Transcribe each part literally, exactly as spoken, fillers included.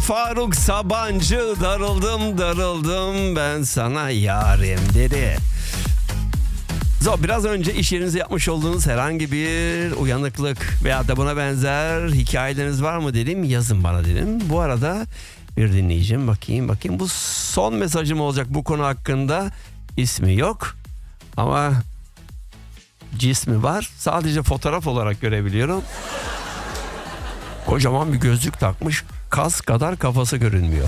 Faruk Sabancı, darıldım darıldım ben sana yarim dedi. So, biraz önce iş yerinizde yapmış olduğunuz herhangi bir uyanıklık veya da buna benzer hikayeleriniz var mı dedim, yazın bana dedim. Bu arada bir dinleyicim, bakayım bakayım bu son mesajım olacak bu konu hakkında. İsmi yok ama cismi var, sadece fotoğraf olarak görebiliyorum. Kocaman bir gözlük takmış, kas kadar kafası görünmüyor.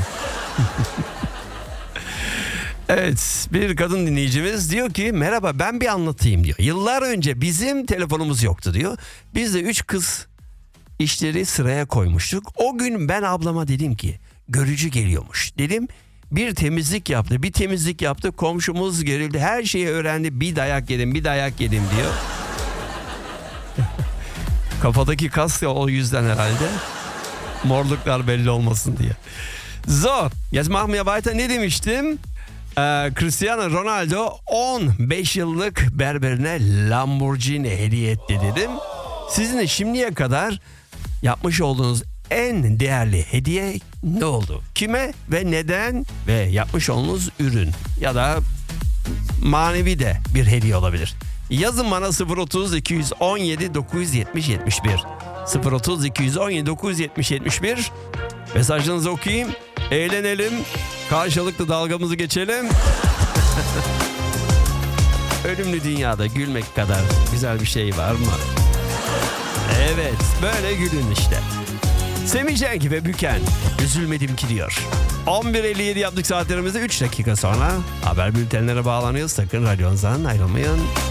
Evet, bir kadın dinleyicimiz diyor ki merhaba, ben bir anlatayım diyor. Yıllar önce bizim telefonumuz yoktu diyor. Biz de üç kız işleri sıraya koymuştuk. O gün ben ablama dedim ki görücü geliyormuş. Dedim, bir temizlik yaptı bir temizlik yaptı komşumuz gerildi, her şeyi öğrendi, bir dayak yedim bir dayak yedim diyor. Kafadaki kas ya, o yüzden herhalde. Morluklar belli olmasın diye. So, jetzt machen wir weiter. Ne demiştim? Ee, Cristiano Ronaldo on beş yıllık berberine Lamborghini hediye etti dedim. Sizin de şimdiye kadar yapmış olduğunuz en değerli hediye ne oldu? Kime ve neden? Ve yapmış olduğunuz ürün ya da manevi de bir hediye olabilir. Yazın bana sıfır otuz iki yüz on yedi dokuz yüz yetmiş yetmiş bir sıfır otuz iki yüz on yedi dokuz yüz yetmiş yetmiş bir. Mesajlarınızı okuyayım, eğlenelim, karşılıklı dalgamızı geçelim. Ölümlü dünyada gülmek kadar güzel bir şey var mı? Evet, böyle gülün işte. Semih Cenk ve Büken, üzülmedim ki diyor. on bir elli yedi yaptık saatlerimizde, üç dakika sonra haber bültenlere bağlanıyoruz. Sakın radyonuzdan ayrılmayın.